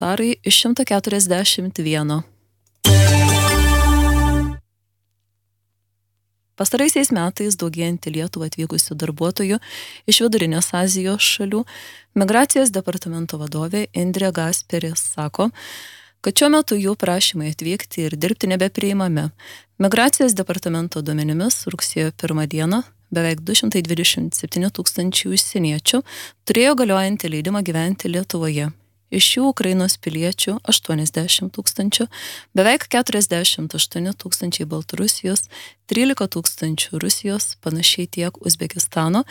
Tarai iš 141. Pastaraisiais metais daugėjant į Lietuvą atvykusių darbuotojų iš Vidurinės Azijos šalių, Migracijos departamento vadovė Indrė Gasperė sako, kad šiuo metu jų prašymai atvykti ir dirbti nebepriimami. Migracijos departamento duomenimis rugsėjo 1 dieną beveik 227 tūkstančių užsieniečių turėjo galiojantį leidimą gyventi Lietuvoje. Iš jų Ukrainos piliečių 80 tūkstančių, beveik 48 tūkstančiai Baltarusijos, 13 tūkstančių Rusijos, panašiai tiek Uzbekistano,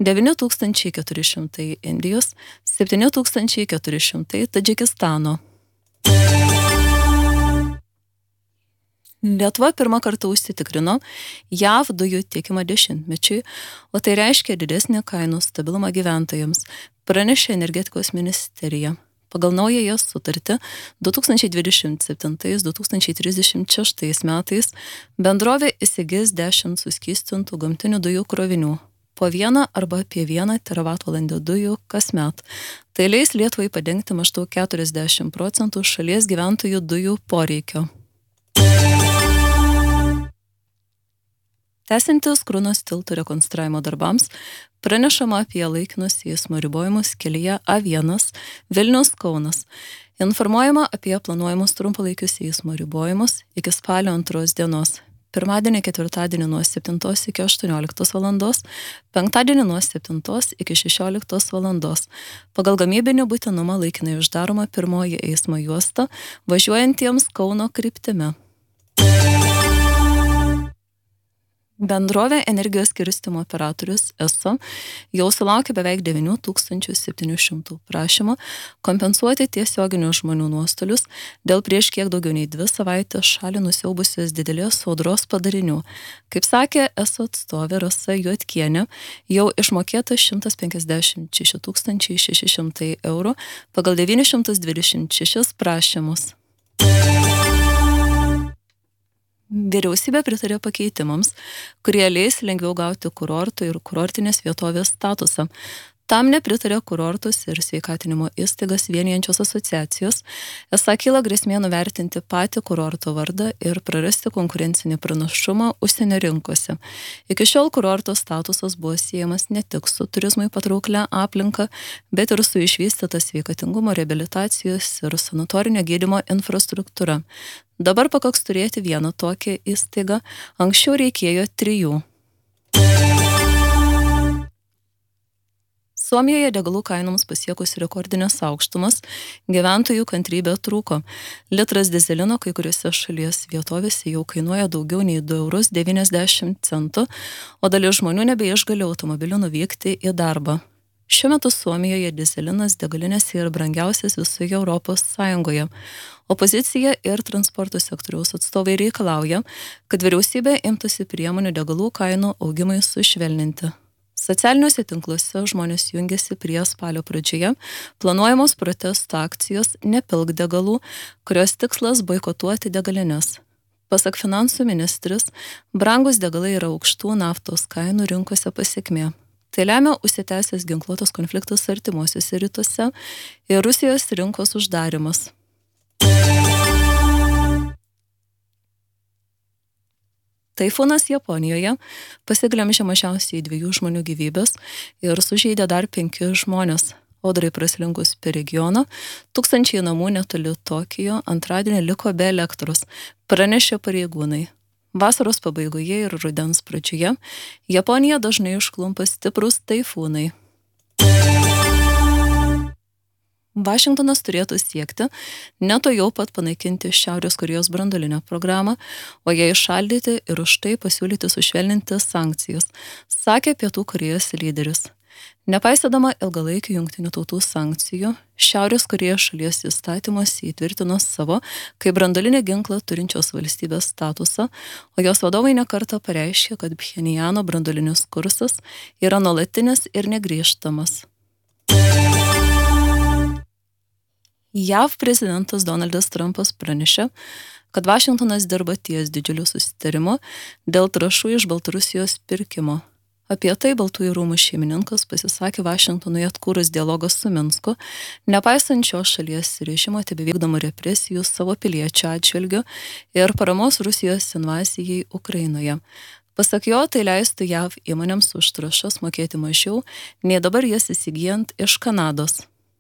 9400 Indijos, 7400 Tadžikistano. Lietuva pirmą kartą užsitikrino JAV dujų tiekimą 10-mečiui, o tai reiškia didesnį kainų stabilumą gyventojams, pranešė energetikos ministerija. Pagal naująją sutartį 2027-2036 metais bendrovė įsigis 10 suskystintų gamtinių dujų krovinių, po 1 arba apie 1 teravatvalandę dujų kasmet. Tai leis Lietuvai padengti maždaug 40% šalies gyventojų dujų poreikio. Tęsiantis Krunos tilto rekonstravimo darbams, pranešama apie laikinus eismo ribojimus kelyje A1 Vilnius-Kaunas. Informuojama apie planuojamus trumpalaikius eismo ribojimus iki spalio 2 dienos. Pirmadienį, ketvirtadienį nuo 7 iki 18 valandos, penktadienį nuo 7 iki 16 valandos. Pagal gamybinį būtinumą laikinai uždaroma pirmoji eismo juosta važiuojantiems Kauno kryptimi. Bendrovė Energijos skirstymo operatorius ESO jau sulaukė beveik 9700 prašymų kompensuoti tiesioginius žmonių nuostolius dėl prieš kiek daugiau nei 2 savaitės šalį nusiaubusios didelės audros padarinių. Kaip sakė ESO atstovė Rasa Juodkienė, jau išmokėta 156 600 eurų pagal 926 prašymus. Vyriausybė pritarė pakeitimams, kurie leis lengviau gauti kurortų ir kurortinės vietovės statusą. Tam nepritarė kurortus ir sveikatinimo įstaigas vienijančios asociacijos, esą kyla grėsmė nuvertinti patį kurorto vardą ir prarasti konkurencinį pranašumą užsienio rinkose. Iki šiol kurorto statusas buvo siejamas ne tik su turizmui patrauklia aplinka, bet ir su išvystyta sveikatingumo, reabilitacijos ir sanatorinio gydymo infrastruktūra. Dabar pakaks turėti vieną tokią įstaigą, anksčiau reikėjo 3. Suomijoje degalų kainoms pasiekus rekordinės aukštumas, gyventojų kantrybė trūko. Litras dizelino kai kuriuose šalies vietovėse jau kainuoja daugiau nei 2,90 €, o dalis žmonių nebeišgali automobiliu nuvykti į darbą. Šiuo metu Suomijoje dizelinas degalinėse yra brangiausias visoje Europos Sąjungoje. Opozicija ir transporto sektoriaus atstovai reikalauja, kad vyriausybė imtųsi priemonių degalų kainų augimui sušvelninti. Socialiniuose tinkluose žmonės jungiasi prie spalio pradžioje planuojamos protesto akcijos Nepilk degalų, kurios tikslas boikotuoti degalines. Pasak finansų ministrės, brangus degalai yra aukštų naftos kainų rinkose pasekmė. Tai lemia užsitęsęs ginkluotas konfliktas artimuosiuose rytuose ir Rusijos rinkos uždarimas. Taifūnas Japonijoje pasiglemžė mažiausiai 2 žmonių gyvybės ir sužeidė dar 5 žmonės. Audrai praslinkus per regioną, tūkstančiai namų netoli Tokijo antradienį liko be elektros, pranešė pareigūnai. Vasaros pabaigoje ir rudens pradžioje Japoniją dažnai užklumpa stiprūs taifūnai. Vašingtonas turėtų siekti neto jau pat panaikinti Šiaurės Korėjos branduolinę programą, o ją įšaldyti ir už tai pasiūlyti sušvelninti sankcijas, sakė Pietų Korėjos lyderis. Nepaisydama ilgalaikių jungtinių tautų sankcijų, Šiaurės Korėjos šalies įstatymas įtvirtino savo kaip branduolinį ginklą turinčios valstybės statusą, o jos vadovai nekartą pareiškė, kad Pchenjano branduolinis kursas yra nuolatinis ir negrįžtamas. JAV prezidentas Donaldas Trumpas pranešė, kad Vašingtonas dirba ties didžiuliu susitarimu dėl trąšų iš Baltarusijos pirkimo. Apie tai Baltųjų rūmų šeimininkas pasisakė Vašingtonui atkūrus dialogą su Minsku, nepaisant šios šalies režimo tebevykdomų represijų savo piliečių atžvilgiu ir paramos Rusijos invazijai Ukrainoje. Pasak jo, tai leistų JAV įmonėms už trąšas mokėti mažiau, nei dabar jas įsigijant iš Kanados.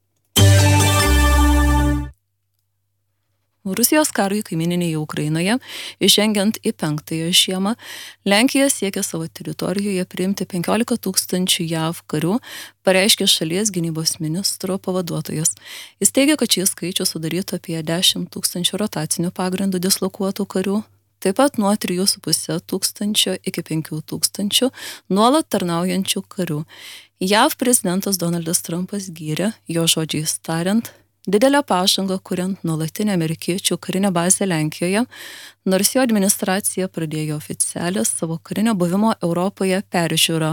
Rusijos karui kaimininėje Ukrainoje, įžengiant į 5-ąją žiemą, Lenkija siekia savo teritorijoje priimti 15 000 JAV karių, pareiškė šalies gynybos ministro pavaduotojas. Jis teigia, kad šį skaičių sudarytų apie 10 000 rotacinių pagrindų dislokuotų karių, taip pat nuo 3,5 tūkstančio iki 5 000 nuolat tarnaujančių karių. JAV prezidentas Donaldas Trumpas gyrė, jo žodžiais tariant, didelę pažangą kuriant nuolatinę amerikiečių karinę bazę Lenkijoje, nors jo administracija pradėjo oficialią savo karinio buvimo Europoje peržiūrą.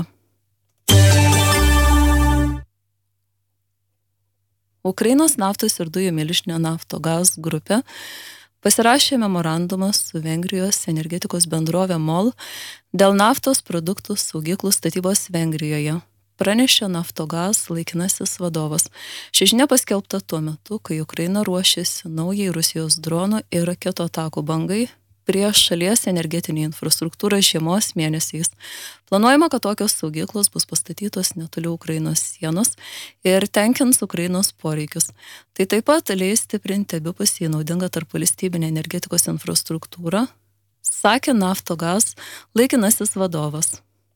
Ukrainos naftos ir dujų milžinė Naftogaz grupė pasirašė memorandumą su Vengrijos energetikos bendrovė MOL dėl naftos produktų saugyklų statybos Vengrijoje. Pranešė Naftogaz laikinasis vadovas. Ši žinia paskelbta tuo metu, kai Ukraina ruošėsi naujai Rusijos dronų ir raketų atakų bangai prieš šalies energetinį infrastruktūrą žiemos mėnesiais. Planuojama, kad tokios saugyklos bus pastatytos netoli Ukrainos sienos ir tenkins Ukrainos poreikius. Tai taip pat leis stiprinti abipusiai naudingą tarpvalstybinę energetikos infrastruktūrą, sakė Naftogaz laikinasis vadovas.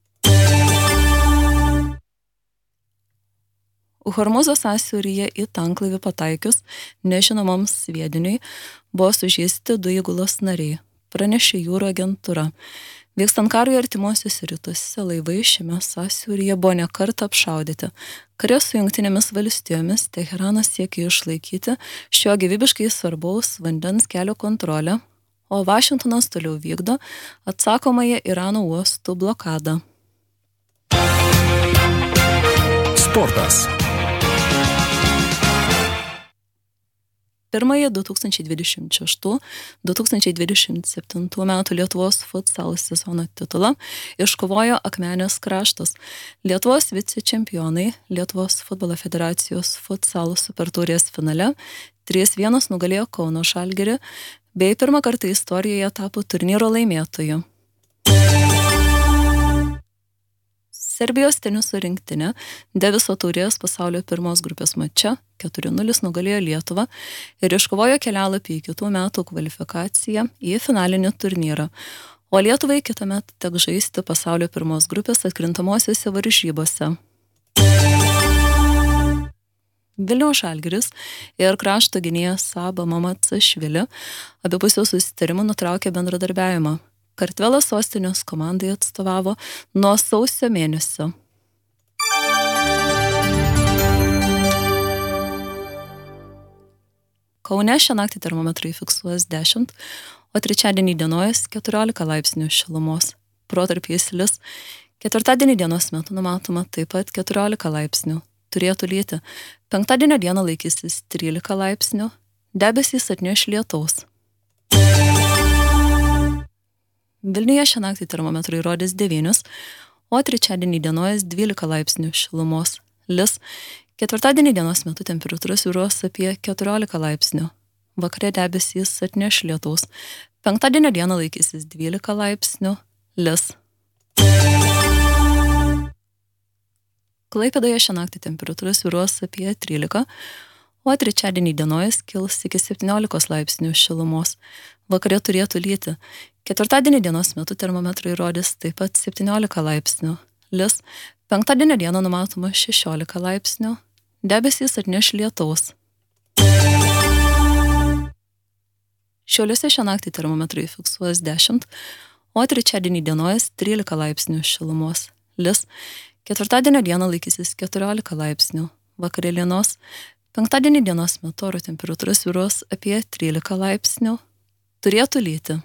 Hormūzo sąsiauryje į tanklaivį pataikius nežinomam sviediniui buvo sužeisti 2 įgulos nariai, pranešė jūrų agentūra. Vykstant karui artimuosiuose rytuose laivai šiame sąsiauryje buvo ne kartą apšaudyti. Kare su Jungtinėmis valstijomis Teheranas siekė išlaikyti šio gyvybiškai svarbaus vandens kelio kontrolę, o Vašingtonas toliau vykdo atsakomąją Irano uostų blokadą. Sportas. Pirmąjį 2026-2027 metų Lietuvos futsal sezono titulą iškovojo Akmenės kraštas. Lietuvos vicečempionai Lietuvos futbolo federacijos futsal supertaurės finale 3-1 nugalėjo Kauno Žalgirį bei pirmą kartą istorijoje tapo turnyro laimėtoju. Serbijos teniso rinktinė Deviso taurės pasaulio pirmos grupės mače 4-0 nugalėjo Lietuvą ir iškovojo kelialapį į kitų metų kvalifikaciją į finalinį turnyrą, o Lietuvai kitąmet tek žaisti pasaulio pirmos grupės atkrintamosiose varžybose. Vilniaus Žalgiris ir krašto gynėjas Saba Mamatsašvili abipusių susitarimų nutraukė bendradarbiavimą. Kartvelas sostinės komandai atstovavo nuo sausio mėnesio. Kaune šią naktį termometrai fiksuos 10, o trečiadienį dienojas 14 laipsnių šilumos. Protarpiais lis. Ketvirtadienį dienos metu numatoma taip pat 14 laipsnių. Turėtų lyti. Penktadienio dieną laikysis 13 laipsnių. Debesys atneš lietaus. Vilniuje šią naktį termometrai rodys 9, o trečiadienį dienojas 12 laipsnių šilumos. Lis. Ketvirtadienį dienos metu temperatūra svyruos apie 14 laipsnių. Vakare debesys atneš lietaus. Penktadienio dieną laikysis 12 laipsnių. Lis. Klaipėdoje šią naktį temperatūra svyruos apie 13, o trečiadienį dienojas kils iki 17 laipsnių šilumos. Vakare turėtų lyti. Ketvirtadienį dienos metu termometrai rodys taip pat 17 laipsnių. Lis. Penktadienio dieną numatoma 16 laipsnių. Debesys atneš lietaus. Šiauliuose šią naktį termometrai fiksuos 10, o trečiadienį dienojas 13 laipsnių šilumos. Lis. Ketvirtadienio dieną laikysis 14 laipsnių. Vakare lynos. Penktadienį dienos metu oro temperatūra svyruos apie 13 laipsnių. Turėtų lyti.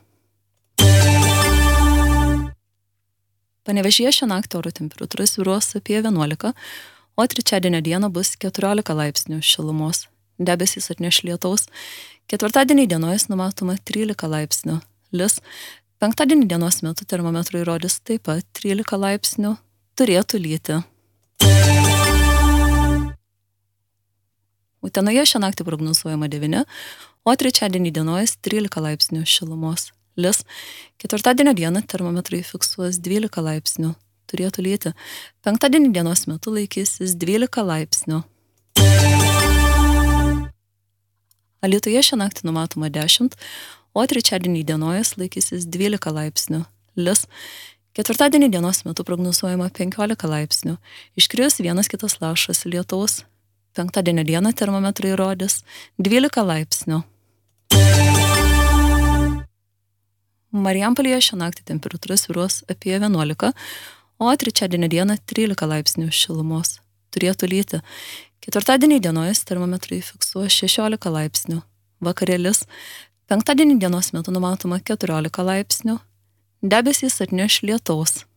Panevėžyje šią naktį oro temperatūra svyruos apie 11, o trečiadienio dieną bus 14 laipsnių šilumos. Debesys atneš lietaus. Ketvirtadienį dienojas numatoma 13 laipsnių. Lis. Penktadienį dienos metu termometrai rodys taip pat 13 laipsnių. turėtų lyti. Utenoje šią naktį prognozuojama 9, o trečiadienį dienojas 13 laipsnių šilumos. Lis. Ketvirtadienio dieną termometrai fiksuos 12 laipsnių. Turėtų lyti. Penktadienį dienos metu laikysis 12 laipsnių. Alytuje šią naktį numatoma 10, o trečiadienį dienojas laikysis 12 laipsnių. Lis. Ketvirtadienį dienos metu prognozuojama 15 laipsnių. Iškris vienas kitas lašas lietaus. Penktadienio dieną termometrai rodys 12 laipsnių. Marijampolėje šią naktį temperatūra svyruos apie 11, o trečiadienio dieną 13 laipsnių šilumos. Turėtų lyti. Ketvirtadienį dienojas termometrai fiksuos 16 laipsnių. Vakarėlis. Penktadienį dienos metu numatoma 14 laipsnių. Debesys atneš lietaus.